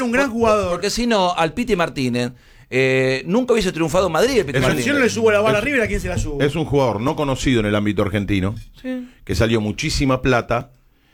un gran jugador. Porque si no, al Piti Martínez nunca hubiese triunfado en Madrid. El Piti Pero Martínez. si yo no le subo la bala a River, ¿a quién se la subo? Es un jugador no conocido en el ámbito argentino, que salió muchísima plata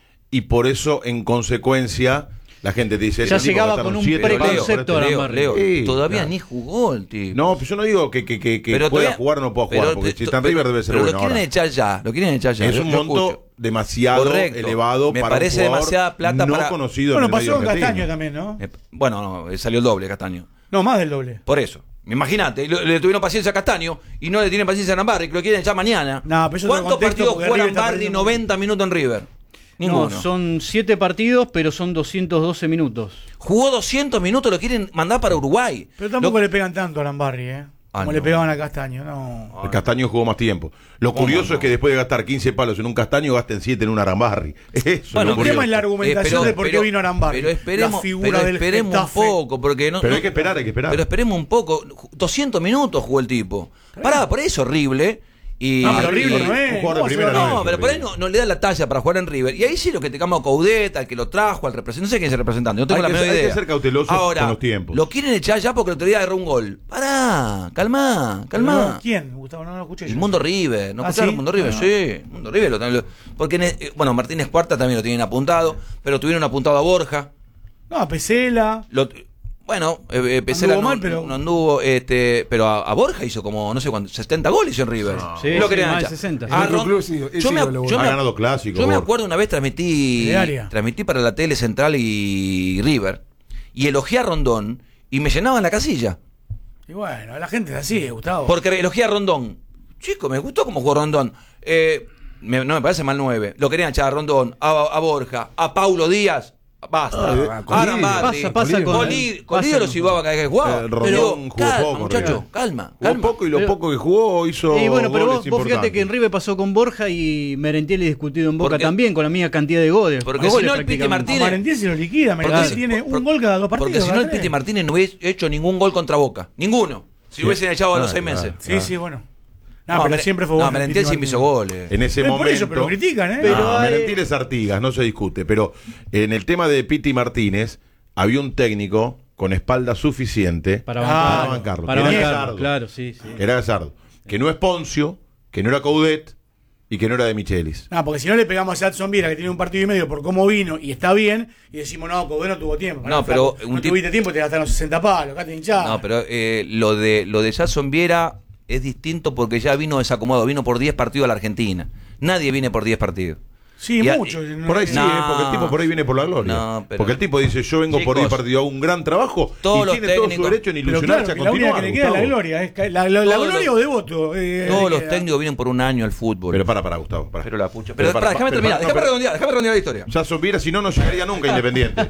y por eso, en consecuencia, la gente te dice... Ya llegaba con un preconcepto a Leo, sí, todavía claro. ni jugó el tipo. No, pues yo no digo que Pero pueda todavía- jugar o no pueda jugar, porque si está en River debe ser pero bueno. lo quieren Ahora, echar ya, lo quieren echar ya. es yo- un yo monto escucho. demasiado Correcto. elevado Me para parece un jugador demasiada plata no para- conocido Bueno, en el medio pasó con argentino. Castaño también, ¿no? Bueno, no, salió el doble Castaño. No, más del doble. Por eso. Imagínate, le tuvieron paciencia a Castaño y no le tienen paciencia a Nambarri, que lo quieren echar mañana. No, pero eso es ¿Cuántos otro contexto, partidos porque jugó River está Nambarri perdiendo 90 minutos en River? Ninguno. No, son 7 partidos, pero son 212 minutos. Jugó 200 minutos, lo quieren mandar para Uruguay. Pero tampoco le pegan tanto a Lambarri, ¿eh? Como no. le pegaban a Castaño, no. El Castaño jugó más tiempo. Lo curioso es que después de gastar 15 palos en un Castaño, gasten 7 en un Arambarri. Eso Bueno, es El lo tema curioso. es la argumentación de por qué vino Arambarri. Pero esperemos, La figura pero del esperemos un Getafe. poco, porque no. Pero no- hay que esperar, hay que esperar. Pero esperemos un poco. 200 minutos jugó el tipo. Pará, por ahí es horrible. Y, No, pero horrible no un es. jugador de ¿Cómo se primera va a- no No, es pero por ahí horrible. no le da la talla para jugar en River. Y ahí sí lo que te cambia a Coudet, al que lo trajo, al representante. No sé quién es el representante, no tengo Hay la que- menor hay que idea. ser cautelosos Ahora, con los tiempos. Lo quieren echar ya porque el otro día agarró un gol. Pará, calmá. ¿Quién, Gustavo? No lo escuché yo. El Mundo River, ¿no ¿Ah, escucharon sí? Mundo River? Ah. Sí, Mundo River porque bueno, Martínez Cuarta también lo tienen apuntado, pero tuvieron apuntado a Borja. No, a Pesela. Bueno, Pesela Anduvo no, mal, pero- no anduvo, pero a Borja hizo como, no sé cuánto, 70 goles hizo en River. Sí, Lo sí, querían más de echar. 60. Ah, En otro Ron- club sí, ese yo me, ídolo, yo Ha me- ganado clásico. yo me Borja. acuerdo una vez De área. transmití para la tele Central y River y elogié a Rondón y me llenaban la casilla. Y bueno, la gente es así, Gustavo. Porque elogié a Rondón. Chico, me gustó cómo jugó Rondón. No me parece mal 9. Lo querían echar a Rondón, a Borja, a Paulo Díaz. Basta. Colíder. Pasa con- Colíder pasa lo con- silbaba cada vez que jugaba. Rondón Pero jugó calma, poco, muchacho, River. calma. Jugó poco y lo Pero- poco que jugó hizo. Y bueno, pero goles vos fíjate que en importantes. River pasó con Borja y Merentiel discutido en Boca Porque- también, con la misma cantidad de goles. Porque Goles si no el Piti prácticamente. A Martínez- Valentín se lo liquida. Merentiel tiene un gol cada 2 partidos. Porque si no cada el Piti 3. Martínez no hubiese hecho ningún gol contra Boca. Ninguno. Si Sí. hubiesen echado a los Ah, 6 claro. meses. Sí, sí, bueno. No, pero siempre fue bueno. No, Merentiel sí me hizo goles. En ese Por momento. eso, pero lo critican, ¿eh? Pero No, hay- Merentiel es Artigas, no se discute. Pero en el tema de Piti Martínez, había un técnico con espalda suficiente Para bancarlo. Para Que era bancarlo, Gallardo. claro, sí, sí. Que era Gallardo. Que no es Poncio, que no era Coudet y que no era de Michelis. No, porque si no le pegamos a Adson Viera, que tiene un partido y medio por cómo vino y está bien, y decimos, no, Coudet no tuvo tiempo. No, pero flaco, un no tipo- tuviste tiempo, te gastaron 60 palos, acá te hinchás. No, pero lo de Jason Viera es distinto porque ya vino desacomodado. Vino por 10 partidos a la Argentina. Nadie viene por 10 partidos. Sí, Y a- mucho. Por ahí sí, No. porque el tipo por ahí viene por la gloria. No, pero- porque el tipo dice, yo vengo por 10 Chicos, partidos, hago un gran trabajo todos y los tiene todo su técnicos- derecho en Pero ilusionarse claro, a que la única continuar. que le queda es la Gustavo. gloria. Es la Todos gloria los- o devoto. Todos los técnicos vienen por un año al fútbol. Pero para, Gustavo. Para. Pero la pucha. Pero Pero, pará, déjame terminar. no, Déjame pero- redondear la historia. Jason Viera, si no, no llegaría nunca a Independiente.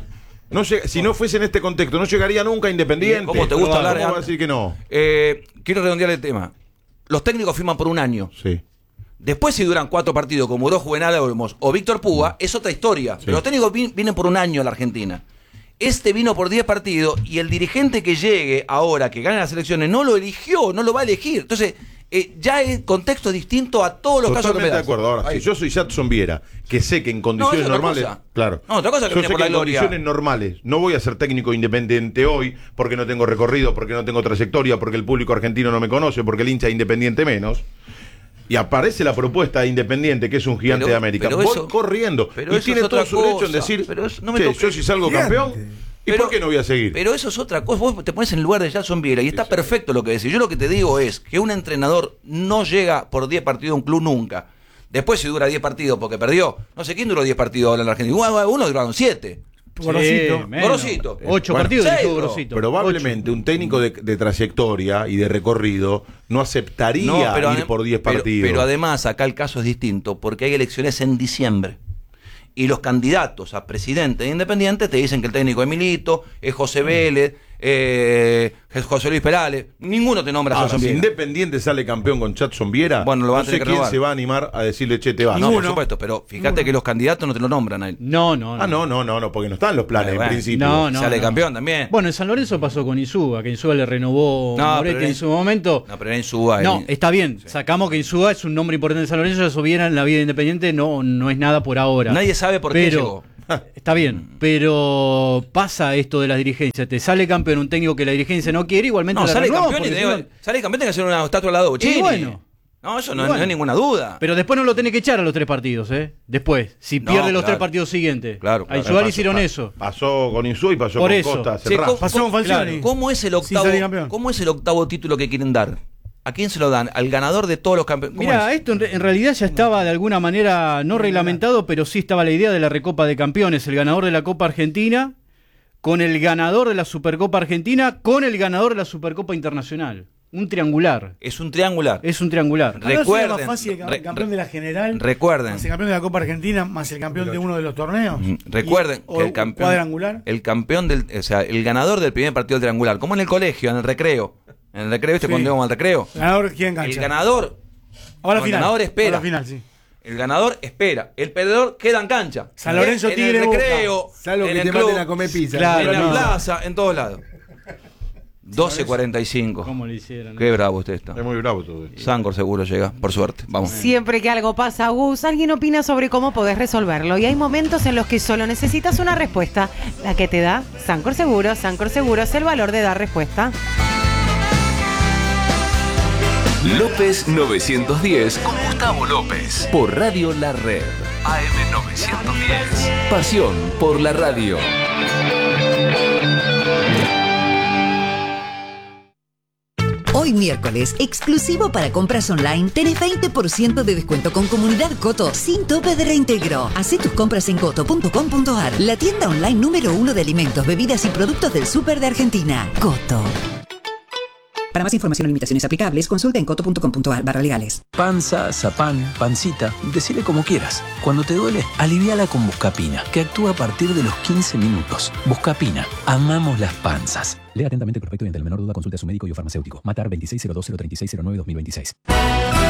Si no fuese en este contexto, no llegaría nunca a Independiente. ¿Cómo te gusta hablar, ¿Cómo va a Ant? decir que no? Quiero redondear el tema. Los técnicos firman por un año. Sí. Después, si duran 4 partidos, como duró Juvenal Olmos o Víctor Púa, es otra historia. Pero los técnicos vienen por un año a la Argentina. Este vino por 10 partidos y el dirigente que llegue ahora, que gane las elecciones, no lo eligió, no lo va a elegir. Entonces, ya es contexto distinto a todos los casos que me Totalmente de das. acuerdo. Ahora, Ahí. si yo soy Jason Viera, que sé que en condiciones es otra normales. cosa. Claro. No, otra cosa que yo viene sé por que la en gloria. condiciones normales no voy a ser técnico independiente hoy porque no tengo recorrido, porque no tengo trayectoria, porque el público argentino no me conoce, porque el hincha independiente menos. Y aparece la propuesta de Independiente, que es un gigante Pero- de América. pero Voy eso- corriendo. pero Y eso tiene es todo otra su derecho en cosa. decir, Pero eso no me "Che, toque". yo si salgo Gigante. campeón, ¿y por qué no voy a seguir? Pero eso es otra cosa. Vos te pones en el lugar de Jason Viera y está perfecto lo que decís. Yo lo que te digo es que un entrenador no llega por 10 partidos a un club nunca. Después, si dura 10 partidos porque perdió, no sé quién duró 10 partidos ahora en la Argentina. Uno duraron 7. Gorosito. menos. Gorosito. 8 Bueno, partidos dirigió seis, Gorosito. Probablemente un técnico de trayectoria y de recorrido no aceptaría ir por 10 partidos. Pero además, acá el caso es distinto porque hay elecciones en diciembre. Y los candidatos a presidente de Independiente te dicen que el técnico es Milito, es José Vélez, es José Luis Perales. Ninguno te nombra a Ahora, Jason si Viera. Independiente sale campeón con Jason Viera, Bueno, lo van a no sé tener que quién renovar. se va a animar a decirle, che, te vas. No, por Ninguno. supuesto, pero fíjate que los candidatos no te lo nombran a él. No. No, porque no están los planes Bueno, en principio. no. Sale campeón también. Bueno, en San Lorenzo pasó con Insúa, que Insúa le renovó No, Moretti pero en su momento. No, pero era Insúa. No, está bien. Sacamos que Insúa es un nombre importante de San Lorenzo, eso viera en la vida independiente, no es nada por ahora. Nadie sabe por qué Pero llegó. Está bien, pero pasa esto de las dirigencias. Te sale campeón un técnico que la dirigencia no quiere, igualmente No, la sale renueva, campeón y porque si no- sale campeón tiene que hacer una estatua al lado de Bochini. Y bueno. No, eso Y no, bueno. no hay ninguna duda. Pero después no lo tenés que echar a los 3 partidos, ¿eh? Después, si No, pierde los claro. 3 partidos siguientes. Claro, A claro. Insúa le Pasó- hicieron eso. Pasó con Insúa y pasó Por con eso. Costa hace Che, rato. Pasó con Falcioni. Claro. ¿Cómo es el Sí, salí octavo? campeón. ¿Cómo es el octavo título que quieren dar? ¿A quién se lo dan? ¿Al ganador de todos los campeones? Mira, esto en realidad ya estaba de alguna manera no reglamentado, pero sí estaba la idea de la Recopa de Campeones, el ganador de la Copa Argentina con el ganador de la Supercopa Argentina con el ganador de la Supercopa Internacional. Un triangular. Es un triangular. Es un triangular. ¿No sería Recuerden, más fácil el campeón de la general, recuerden. más el campeón de la Copa Argentina, más el campeón de uno de los torneos? Recuerden Y- que o el campeón, cuadrangular. el campeón del, o sea, el ganador del primer partido triangular, como en el colegio, en el recreo. En el recreo, ¿viste? Sí. Cuando íbamos al recreo. Ganador, ¿quién El engancha? ganador, Ahora el final. ganador espera. Ahora final, sí. el ganador espera. El perdedor queda en cancha. San Lorenzo, en Tigre, el Boca. recreo, Salvo en que el te club, maten a comer pizza. Claro, en la no. plaza, en todos lados. 12:45. ¿Cómo le hicieron? Qué bravo usted está. Es muy bravo todo esto. Sancor seguro llega, por suerte. Vamos. Siempre que algo pasa, Gus, alguien opina sobre cómo podés resolverlo. Y hay momentos en los que solo necesitas una respuesta, la que te da Sancor Seguros. Sancor Seguros es el valor de dar respuesta. López 910 con Gustavo López por Radio La Red. AM 910. Pasión por la radio. Hoy miércoles, exclusivo para compras online, tenés 20% de descuento con Comunidad Coto sin tope de reintegro. Hacé tus compras en coto.com.ar, la tienda online número 1 de alimentos, bebidas y productos del súper de Argentina. Coto. Para más información o limitaciones aplicables, consulta en coto.com.ar/legales. Panza, zapán, pancita, decile como quieras. Cuando te duele, aliviala con Buscapina, que actúa a partir de los 15 minutos. Buscapina, amamos las panzas. Lea atentamente el prospecto y ante la menor duda consulte a su médico y o farmacéutico. Matar 2602-03609-2026.